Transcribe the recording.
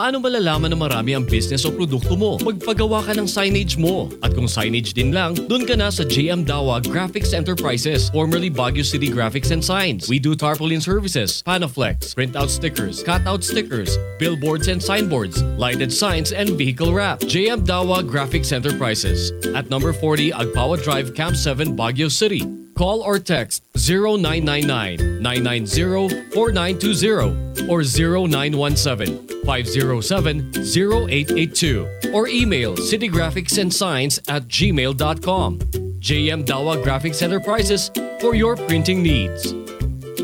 Paano malalaman na marami ang business o produkto mo? Magpagawa ka ng signage mo. At kung signage din lang, dun ka na sa JM Dawa Graphics Enterprises, formerly Baguio City Graphics and Signs. We do tarpaulin services, Panaflex, printout stickers, cutout stickers, billboards and signboards, lighted signs and vehicle wrap. JM Dawa Graphics Enterprises at number 40 Agpawa Drive, Camp 7, Baguio City. Call or text 0999-990-4920 or 0917-507-0882 or email citygraphicsandsigns@gmail.com. JM Dawa Graphics Enterprises for your printing needs.